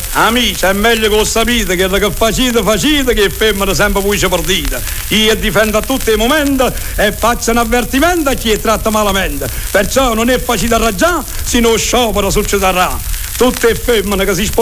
Amici, è meglio che lo sapete che facite che femmina sempre voce partita. Io difendo a tutti i momenti e faccio un avvertimento a chi tratta malamente. Perciò non è facile raggiare, se non sciopero succederà. Tutte femmine che si